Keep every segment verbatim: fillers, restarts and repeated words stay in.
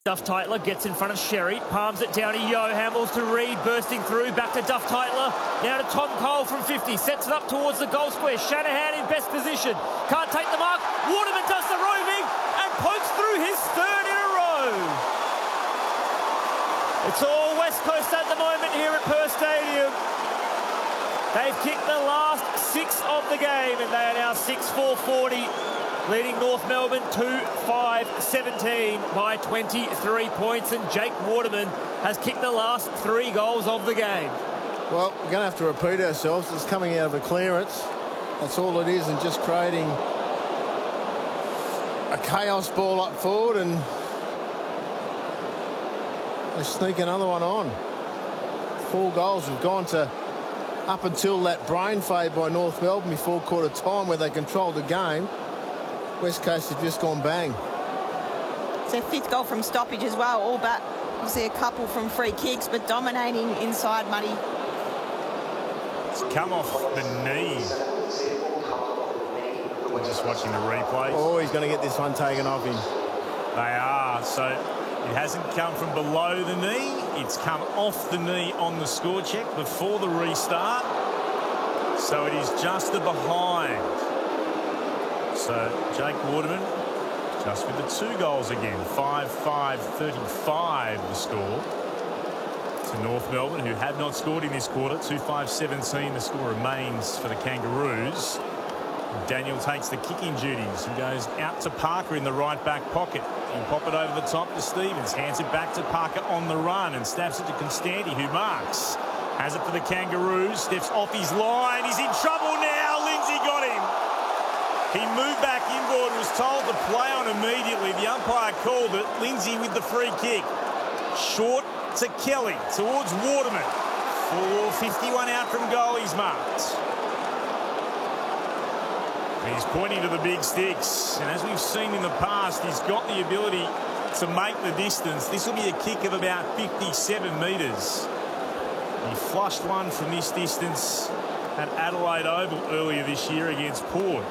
Duff Tytler gets in front of Sherry, palms it down to Yo, handballs to Reed, bursting through, back to Duff Tytler, now to Tom Cole from fifty, sets it up towards the goal square, Shanahan in best position, can't take the mark, Waterman does the roving, and pokes through his third in a row. It's all West Coast at the moment here at Perth Stadium. They've kicked the last six of the game, and they are now six four forty. Leading North Melbourne two five seventeen by twenty-three points, and Jake Waterman has kicked the last three goals of the game. Well, we're going to have to repeat ourselves. It's coming out of a clearance. That's all it is, and just creating a chaos ball up forward, and they sneak another one on. Four goals have gone to up until that brain fade by North Melbourne before quarter time where they controlled the game. West Coast have just gone bang. It's their fifth goal from stoppage as well, all but obviously a couple from free kicks, but dominating inside, Muddy. It's come off the knee. We're just watching the replay. Oh, he's going to get this one taken off him. They are. So it hasn't come from below the knee. It's come off the knee on the score check before the restart. So it is just the behind. So Jake Waterman just with the two goals again. five five thirty-five the score to North Melbourne, who have not scored in this quarter. two five seventeen the score remains for the Kangaroos. Daniel takes the kicking duties and goes out to Parker in the right back pocket. He'll pop it over the top to Stevens. Hands it back to Parker on the run and stabs it to Constanti, who marks. Has it for the Kangaroos. Steps off his line. He's in trouble now. Lindsay got him. He moved back inboard and was told to play on immediately. The umpire called it. Lindsay with the free kick. Short to Kelly towards Waterman. four fifty-one out from goal. He's marked. And he's pointing to the big sticks. And as we've seen in the past, he's got the ability to make the distance. This will be a kick of about fifty-seven metres. He flushed one from this distance at Adelaide Oval earlier this year against Port.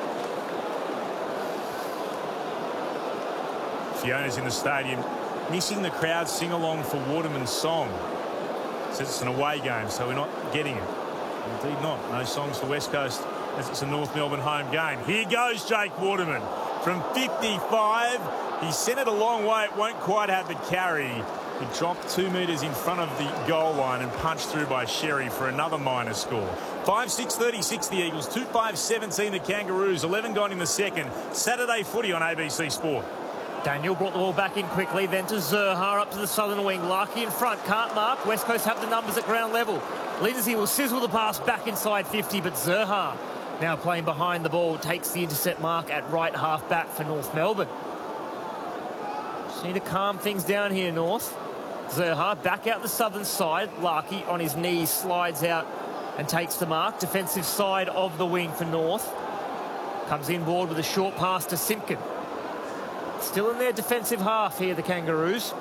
Fiona's in the stadium, missing the crowd sing-along for Waterman's song. Says it's an away game, so we're not getting it. Indeed not. No songs for West Coast as it's a North Melbourne home game. Here goes Jake Waterman from fifty-five. He sent it a long way. It won't quite have the carry. He dropped two metres in front of the goal line and punched through by Sherry for another minor score. five six thirty-six the Eagles, two five seventeen the Kangaroos, eleven gone in the second. Saturday footy on A B C Sport. Daniel brought the ball back in quickly, then to Zurhaar up to the southern wing. Larkey in front, can't mark. West Coast have the numbers at ground level. Lindsay will sizzle the pass back inside fifty, but Zurhaar, now playing behind the ball, takes the intercept mark at right half back for North Melbourne. Just need to calm things down here, North. Zurhaar back out the southern side. Larkey on his knees slides out and takes the mark. Defensive side of the wing for North. Comes inboard with a short pass to Simpkin. Still in their defensive half here, the Kangaroos.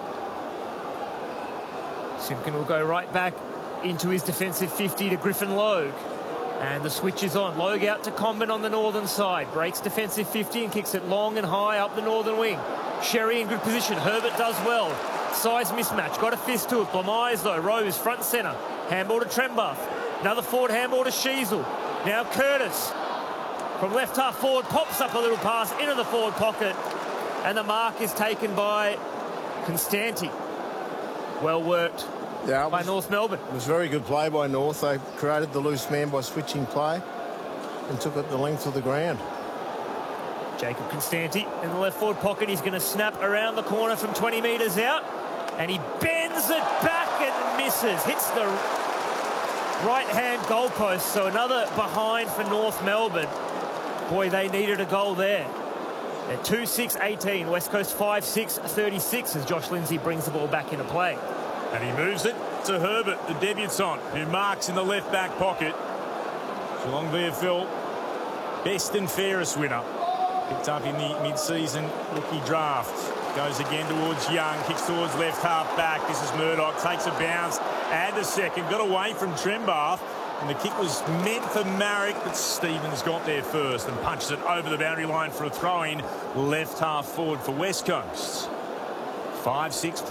Simpkin will go right back into his defensive fifty to Griffin Logue. And the switch is on. Logue out to Comben on the northern side. Breaks defensive fifty and kicks it long and high up the northern wing. Sherry in good position. Herbert does well. Size mismatch. Got a fist to it. Blamires, though. Rose front centre. Handball to Trembuff. Another forward handball to Sheasel. Now Curtis. From left half forward. Pops up a little pass into the forward pocket. And the mark is taken by Constanti. Well worked yeah, by was, North Melbourne. It was very good play by North. They created the loose man by switching play and took it the length of the ground. Jacob Constanti in the left forward pocket. He's going to snap around the corner from twenty metres out. And he bends it back and misses. Hits the right-hand goalpost. So another behind for North Melbourne. Boy, they needed a goal there. At two six eighteen, West Coast five six thirty-six as Josh Lindsay brings the ball back into play. And he moves it to Herbert, the debutant, who marks in the left back pocket. Geelong V F L best and fairest winner. Picked up in the mid-season rookie draft. Goes again towards Young, kicks towards left half back. This is Murdoch, takes a bounce, and a second. Got away from Trembath. And the kick was meant for Marrick, but Stevens got there first and punches it over the boundary line for a throw-in left half forward for West Coast. Five, six